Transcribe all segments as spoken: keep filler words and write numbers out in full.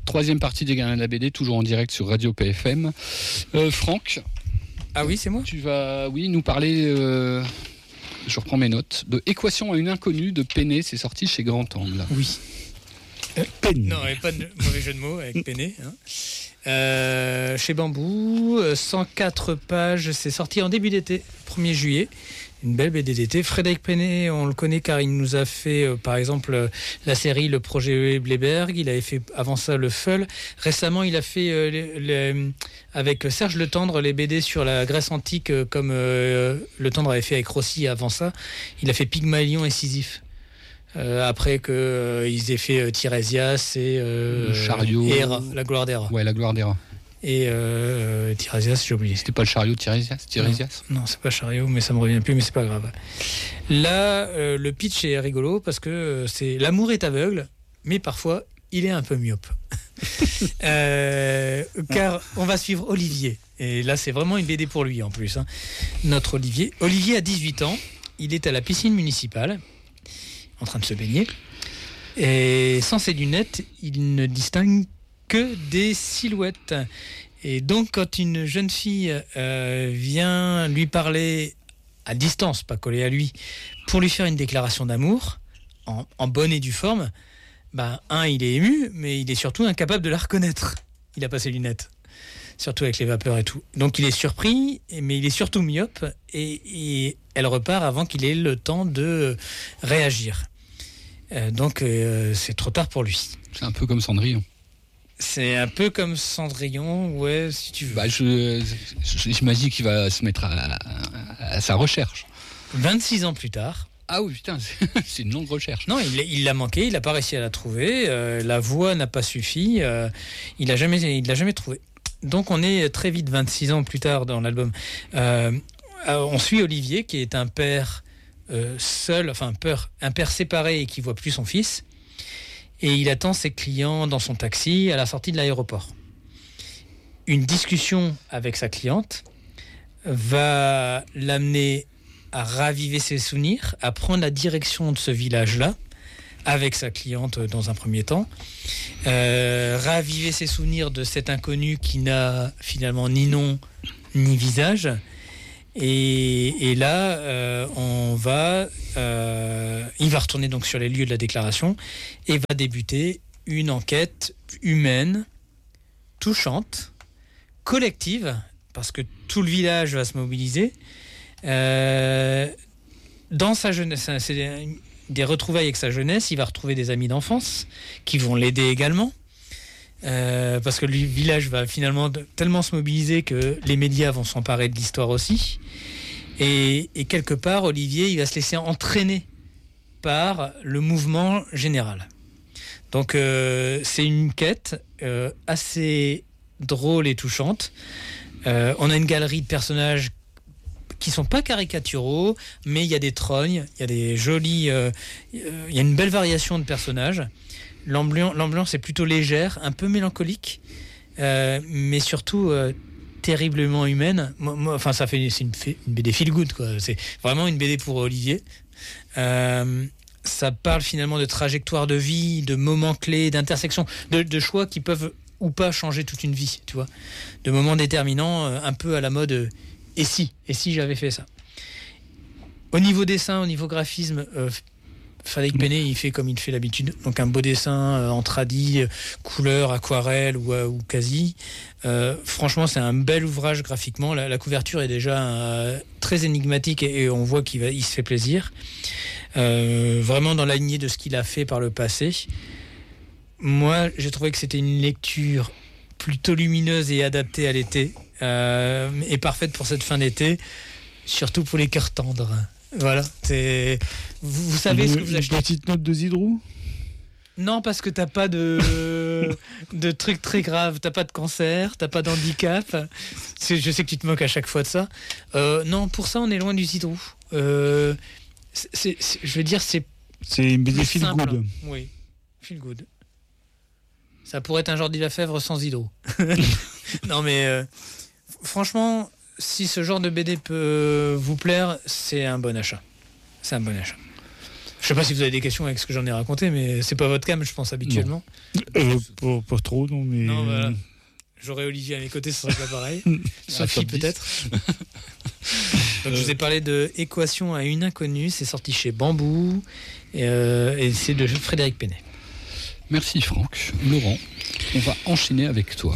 troisième partie des Gardiens de la B D, toujours en direct sur Radio P F M. Euh, Franck. Ah oui, c'est moi. Tu vas, oui, nous parler. Euh, je reprends mes notes. De Équation à une inconnue de Péné. C'est sorti chez Grand Angle. Oui. Euh, non, et pas de mauvais jeu de mots avec Péné. Hein. Euh, chez Bambou, cent quatre pages. C'est sorti en début d'été, premier juillet. Une belle B D d'été. Frédéric Péné, on le connaît car il nous a fait, euh, par exemple, euh, la série Le Projet Bléberg. Il avait fait avant ça Le Feul. Récemment, il a fait euh, les, les, avec Serge Le Tendre les B D sur la Grèce antique, euh, comme euh, Le Tendre avait fait avec Rossi avant ça. Il a fait Pygmalion et Sisyphe. Euh, après qu'ils euh, aient fait euh, Tirésias et euh, Le chariot. Et Héra, la gloire d'Héra. Ouais, la gloire d'Héra. Et euh, Tirésias, j'ai oublié. C'était pas le chariot de Tirésias, Tirésias Non, non, c'est pas chariot, mais ça me revient plus, mais c'est pas grave. Là, euh, le pitch est rigolo parce que euh, c'est l'amour est aveugle, mais parfois il est un peu myope. euh, car on va suivre Olivier. Et là, c'est vraiment une B D pour lui en plus. Hein. Notre Olivier. Olivier a dix-huit ans. Il est à la piscine municipale, en train de se baigner. Et sans ses lunettes, il ne distingue que des silhouettes. Et donc, quand une jeune fille euh, vient lui parler à distance, pas collée à lui, pour lui faire une déclaration d'amour, en, en bonne et due forme, ben, un, il est ému, mais il est surtout incapable de la reconnaître. Il a pas ses lunettes, surtout avec les vapeurs et tout. Donc, il est surpris, mais il est surtout myope, et, et elle repart avant qu'il ait le temps de réagir. Euh, donc, euh, c'est trop tard pour lui. C'est un peu comme Cendrillon. C'est un peu comme Cendrillon, ouais, si tu veux. Bah, je, je, j'imagine qu'il va se mettre à, à, à sa recherche. vingt-six ans plus tard. Ah oui, putain, c'est, c'est une longue recherche. Non, il, il l'a manqué, il n'a pas réussi à la trouver. Euh, la voix n'a pas suffi. Euh, il l'a jamais, il l'a jamais trouvé. Donc, on est très vite vingt-six ans plus tard dans l'album. Euh, on suit Olivier, qui est un père euh, seul, enfin, père, un père séparé et qui voit plus son fils. Et il attend ses clients dans son taxi à la sortie de l'aéroport. Une discussion avec sa cliente va l'amener à raviver ses souvenirs, à prendre la direction de ce village-là, avec sa cliente dans un premier temps, euh, raviver ses souvenirs de cet inconnu qui n'a finalement ni nom ni visage. Et, et là, euh, on va, euh, il va retourner donc sur les lieux de la déclaration et va débuter une enquête humaine, touchante, collective, parce que tout le village va se mobiliser. Euh, dans sa jeunesse, c'est des, des retrouvailles avec sa jeunesse, il va retrouver des amis d'enfance qui vont l'aider également. Euh, parce que le village va finalement tellement se mobiliser que les médias vont s'emparer de l'histoire aussi. Et, et quelque part, Olivier, il va se laisser entraîner par le mouvement général. Donc, euh, c'est une quête euh, assez drôle et touchante. Euh, on a une galerie de personnages qui sont pas caricaturaux, mais il y a des trognes, il y a des jolis, euh, il y a une belle variation de personnages. L'ambiance, l'ambiance est plutôt légère, un peu mélancolique, euh, mais surtout euh, terriblement humaine. Moi, moi, enfin, ça fait, c'est une, une B D feel good, quoi. C'est vraiment une B D pour Olivier. Euh, ça parle finalement de trajectoire de vie, de moments clés, d'intersections, de, de choix qui peuvent ou pas changer toute une vie, tu vois. De moments déterminants, un peu à la mode euh, et si, et si j'avais fait ça. Au niveau dessin, au niveau graphisme, euh, Frédéric Péné, il fait comme il fait d'habitude, donc un beau dessin euh, en tradi, euh, couleur, aquarelle ou, euh, ou quasi. Euh, franchement, c'est un bel ouvrage graphiquement. La, la couverture est déjà euh, très énigmatique et, et on voit qu'il va, il se fait plaisir. Euh, vraiment dans la lignée de ce qu'il a fait par le passé. Moi, j'ai trouvé que c'était une lecture plutôt lumineuse et adaptée à l'été, euh, et parfaite pour cette fin d'été, surtout pour les cœurs tendres. Voilà, c'est... Vous, vous savez une, ce que vous achetez. Une petite note de Zidrou ? Non, parce que t'as pas de, de trucs très graves, t'as pas de cancer, t'as pas d'handicap. C'est, je sais que tu te moques à chaque fois de ça. Euh, non, pour ça, on est loin du Zidrou. Euh, c'est, c'est, je veux dire, c'est... C'est une B D feel simple. good. Oui, feel good. Ça pourrait être un Jordi Lafèvre sans Zidrou. Non, mais euh, franchement, si ce genre de B D peut vous plaire, c'est un bon achat. C'est un bon achat. Je sais pas si vous avez des questions avec ce que j'en ai raconté, mais c'est pas votre cam, je pense, habituellement. Euh, pas, pas trop, non, mais... Non, voilà. J'aurais Olivier à mes côtés, ce serait pas pareil. Sophie, top dix. peut-être. Donc, je vous ai parlé de Équation à une inconnue. C'est sorti chez Bambou. Et, euh, et c'est de Frédéric Pennet. Merci Franck. Laurent, on va enchaîner avec toi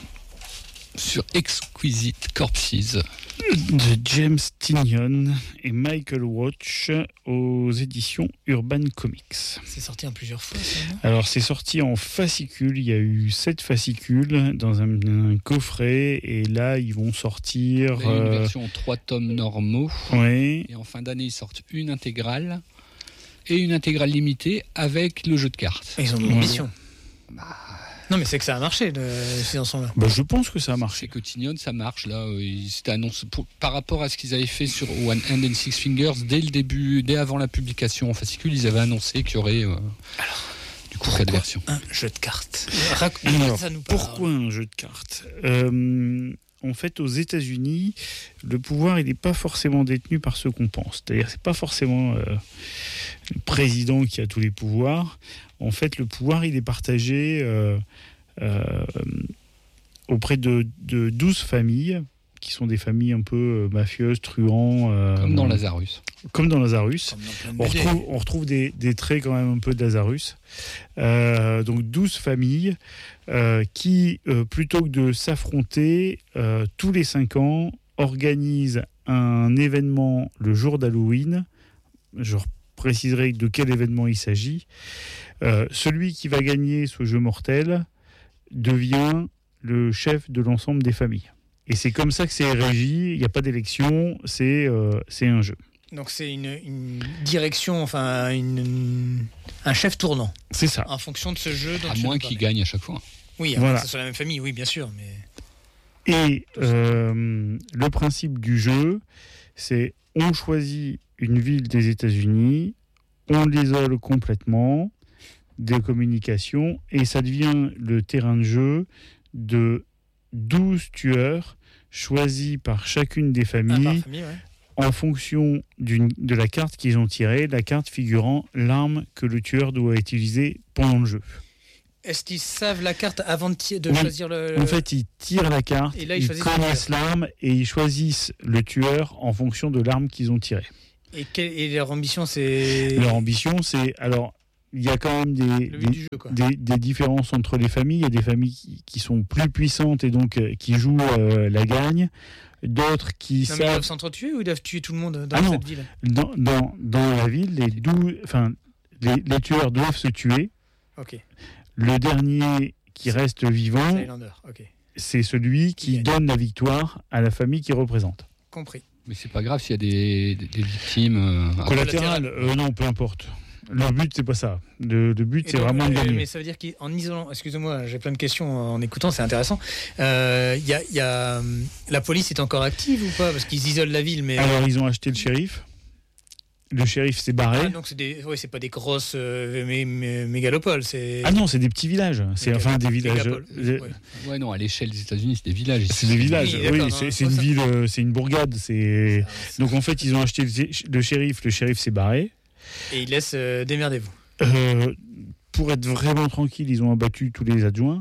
sur Exquisite Corpses. De James Tynion et Michael Watch aux éditions Urban Comics. C'est sorti en plusieurs fois, ça, non ? Alors c'est sorti en fascicules, il y a eu sept fascicules dans un, un coffret et là ils vont sortir... Il y a une euh, version en trois tomes normaux. ouais, Et en fin d'année, ils sortent une intégrale et une intégrale limitée avec le jeu de cartes. Ils ont de l'ambition. Non, mais c'est que ça a marché, le, ces ensembles-là. bah, je pense que ça a Chez marché. Cotignon, ça marche. Là, euh, ils- c'était annoncé pour- par rapport à ce qu'ils avaient fait sur One Hand and Six Fingers dès le début, dès avant la publication en fascicule, ils avaient annoncé qu'il y aurait euh, du coup cette version. Un jeu de cartes. Rac- Alors, ça nous parle. pourquoi un jeu de cartes Euh, En fait, aux États-Unis, le pouvoir il n'est pas forcément détenu par ceux qu'on pense. C'est-à-dire, c'est pas forcément euh, le président qui a tous les pouvoirs. En fait, le pouvoir il est partagé euh, euh, auprès de, de douze familles qui sont des familles un peu euh, mafieuses, truands. euh, Comme dans Lazarus. Comme dans Lazarus. Comme dans plein de On B D. retrouve, on retrouve des, des traits quand même un peu de Lazarus. Euh, donc douze familles euh, qui, euh, plutôt que de s'affronter, euh, tous les cinq ans, organisent un événement le jour d'Halloween. Je préciserai de quel événement il s'agit. Euh, celui qui va gagner ce jeu mortel devient le chef de l'ensemble des familles. Et c'est comme ça que c'est régi, il n'y a pas d'élection, c'est euh, c'est un jeu. Donc c'est une, une direction, enfin une, une- un chef tournant C'est ça. en fonction de ce jeu. dont À tu moins nous qu'il parlais. gagne à chaque fois. Oui, à Voilà. moins que ce soit la même famille, oui, bien sûr. Mais Et euh, le principe du jeu, c'est on choisit une ville des États-Unis, on l'isole complètement des communications et ça devient le terrain de jeu de douze tueurs choisis par chacune des ah, par familles famille, ouais. en fonction d'une, de la carte qu'ils ont tirée, la carte figurant l'arme que le tueur doit utiliser pendant le jeu. Est-ce qu'ils savent la carte avant de, ti- de Oui. choisir le. En fait, ils tirent la carte, Et là, ils ils choisissent le connaissent l'arme et ils choisissent le tueur en fonction de l'arme qu'ils ont tirée. Et, quelle- et leur ambition, c'est. Leur ambition, c'est... Alors, il y a quand même des, Le but des, du jeu, quoi. des- des différences entre les familles. Il y a des familles qui, qui sont plus puissantes et donc euh, qui jouent euh, la gagne. D'autres qui Non, mais ils savent... doivent s'entretuer ou ils doivent tuer tout le monde dans Ah non. cette ville? Dans, dans, dans la ville, les, douze, enfin, les, les tueurs doivent se tuer. Ok. Le dernier qui reste vivant, Highlander, ok. c'est celui Qui qui gagne. donne la victoire à la famille qu'il représente. Compris. Mais c'est pas grave s'il y a des, des- des victimes. euh, après. Collatéral, euh, non, peu importe. Le but, c'est pas ça. Le, le but, Et c'est donc, vraiment de euh, gagner. Mais ça veut dire qu'en isolant, excusez-moi, j'ai plein de questions en écoutant, c'est intéressant. Euh, Il y a, il y a, hum, la police est encore active ou pas? Parce qu'ils isolent la ville, mais. Alors, ils ont acheté le shérif. Le shérif s'est barré. Ah, donc c'est des, ouais, c'est pas des grosses euh, mé- mé- mégalopoles, c'est. Ah non, c'est des petits villages. C'est Méga- enfin des villages. mégapoles, euh, ouais. Ouais, non, à l'échelle des États-Unis, c'est des villages. C'est des villages. Oui, Oui, d'accord, non, c'est je c'est vois une ça. ville, euh, c'est une bourgade. C'est Ah, c'est- donc en fait ils ont acheté le, le shérif. Le shérif s'est barré. Et ils laissent euh, démerdez-vous. Euh, pour être vraiment tranquille, ils ont abattu tous les adjoints.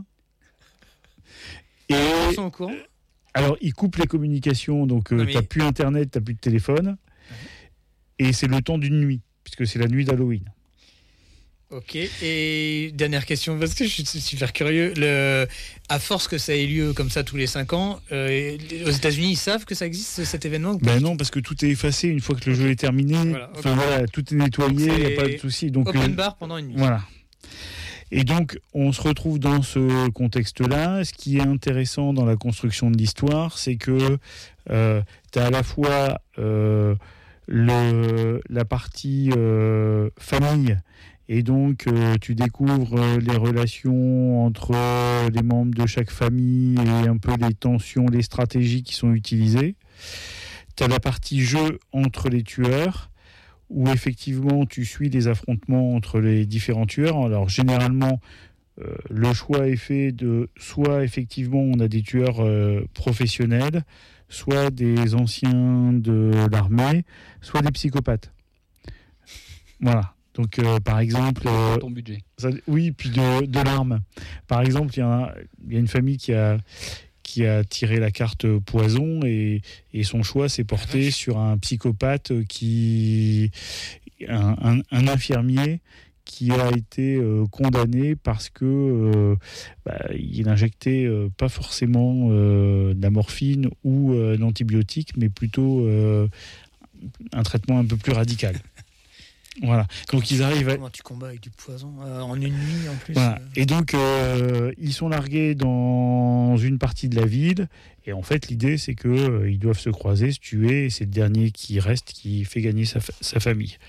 Et Ils sont au courant. alors ils coupent les communications. Donc Non, euh, mais- t'as plus internet, t'as plus de téléphone. Et c'est le temps d'une nuit, puisque c'est la nuit d'Halloween. Ok. Et dernière question, parce que je suis super curieux. Le, à force que ça ait lieu comme ça tous les cinq ans, euh, aux États-Unis, ils savent que ça existe cet événement ou pas? Ben non, parce que tout est effacé une fois que le jeu est terminé. Voilà, ok. Enfin voilà, tout est nettoyé, il Donc, n'y a c'est pas de souci. Donc Open euh, bar pendant une nuit. voilà. Et donc, on se retrouve dans ce contexte-là. Ce qui est intéressant dans la construction de l'histoire, c'est que euh, tu as à la fois euh, le, la partie euh, famille, et donc euh, tu découvres euh, les relations entre euh, les membres de chaque famille et un peu les tensions, les stratégies qui sont utilisées. Tu as la partie jeu entre les tueurs, où effectivement tu suis les affrontements entre les différents tueurs. Alors généralement, euh, le choix est fait de soit effectivement on a des tueurs euh, professionnels, soit des anciens de l'armée, soit des psychopathes. Voilà. Donc, euh, par exemple, euh, ton budget. Ça, oui, puis de, de l'arme. Par exemple, il y, y a une famille qui a, qui a tiré la carte poison et, et son choix s'est porté sur un psychopathe qui, un, un, un infirmier qui a été euh, condamné parce que euh, bah, il injectait euh, pas forcément euh, de la morphine ou euh, d'antibiotiques, mais plutôt euh, un traitement un peu plus radical. Voilà. Donc ils arrivent. À... Comment tu combats avec du poison euh, en une nuit en plus. Voilà. Et donc euh, ils sont largués dans une partie de la ville. Et en fait, l'idée c'est que euh, ils doivent se croiser, se tuer. Et c'est le dernier qui reste qui fait gagner sa, fa- sa famille.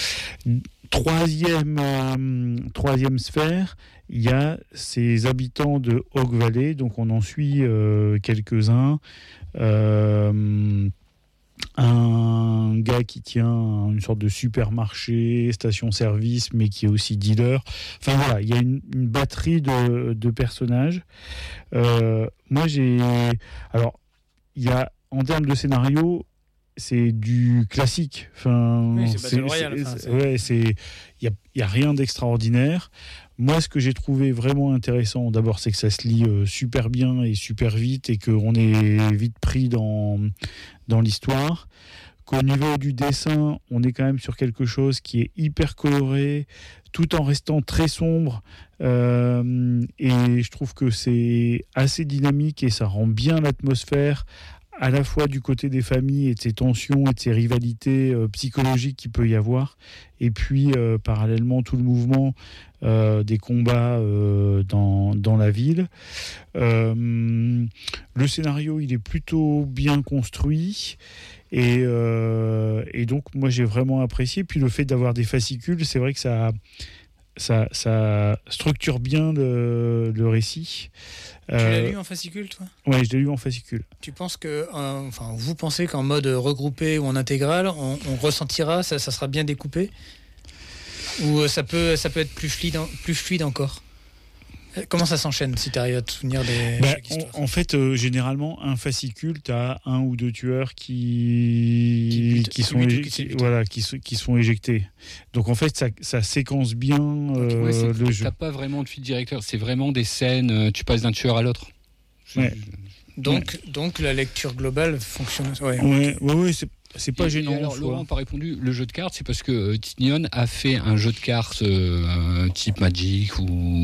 Troisième, euh, troisième sphère, il y a ces habitants de Hog Valley. Donc on en suit euh, quelques-uns. Euh, un gars qui tient une sorte de supermarché, station-service, mais qui est aussi dealer. Enfin voilà, il y a une, une batterie de, de personnages. Euh, moi, j'ai... Alors, il y a, en termes de scénario, c'est du classique. Enfin, oui, c'est Battle Royale. C'est, enfin, c'est, ouais, c'est... Il n'y a, il y a rien d'extraordinaire. Moi, ce que j'ai trouvé vraiment intéressant, d'abord, c'est que ça se lit euh, super bien et super vite et qu'on est vite pris dans, dans l'histoire. Qu'au niveau du dessin, on est quand même sur quelque chose qui est hyper coloré, tout en restant très sombre. Euh, et je trouve que c'est assez dynamique et ça rend bien l'atmosphère, à la fois du côté des familles et de ces tensions et de ces rivalités euh, psychologiques qu'il peut y avoir, et puis euh, parallèlement tout le mouvement euh, des combats euh, dans, dans la ville. Euh, le scénario, il est plutôt bien construit, et, euh, et donc moi j'ai vraiment apprécié. Puis le fait d'avoir des fascicules, c'est vrai que ça... Ça, ça structure bien le, le récit. Tu euh, l'as lu en fascicule, toi ? Ouais, je l'ai lu en fascicule. Tu penses que, euh, enfin, vous pensez qu'en mode regroupé ou en intégral, on, on ressentira, ça, ça sera bien découpé ? Ou ça peut, ça peut être plus fluide, plus fluide encore ? Comment ça s'enchaîne, si tu arrives à te souvenir des bah, chaque histoire ? en, en fait, euh, généralement, un fascicule, tu as un ou deux tueurs qui, Qui butent, qui, qui sont, butent ou éje- qui se qui- butent. voilà, qui, se- qui sont éjectés. Donc, en fait, ça, ça séquence bien euh, Ouais, c'est- le jeu. T'as pas vraiment de fil directeur, c'est vraiment des scènes, euh, tu passes d'un tueur à l'autre. Je- Ouais. Donc, donc la lecture globale fonctionne. Ouais. Ouais, ouais, ouais, c'est, c'est pas Et- gênant. et alors, en soi. Laurent n'a pas répondu. Le jeu de cartes, c'est parce que euh, Tinion a fait un jeu de cartes euh, type Magic ou